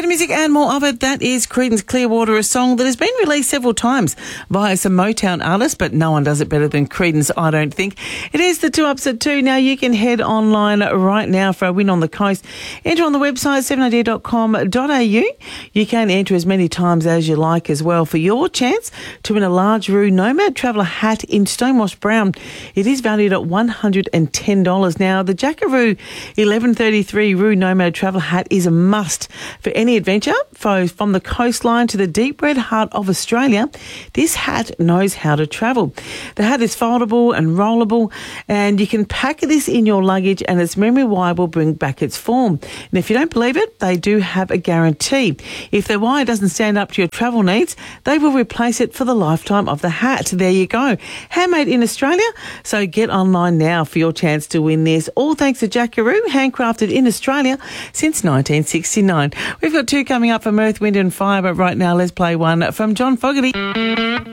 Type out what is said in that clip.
Better music and more of it. That is Creedence Clearwater, a song that has been released several times by some Motown artists, but no one does it better than Creedence, I don't think. It is the 2 Ups at 2. Now you can head online right now for a win on the coast. Enter on the website 7idea.com.au. You can enter as many times as you like as well for your chance to win a large Roo Nomad Traveller hat in Stonewash Brown. It is valued at $110. Now the Jackaroo 1133 Roo Nomad Traveller hat is a must for any adventure from the coastline to the deep red heart of Australia. This hat knows how to travel. The hat is foldable and rollable, and you can pack this in your luggage, and its memory wire will bring back its form. And if you don't believe it, they do have a guarantee. If the wire doesn't stand up to your travel needs, they will replace it for the lifetime of the hat. There you go. Handmade in Australia. So get online now for your chance to win this. All thanks to Jackaroo, handcrafted in Australia since 1969. We've got 2 coming up from Earth, Wind and Fire, but right now let's play one from John Fogerty.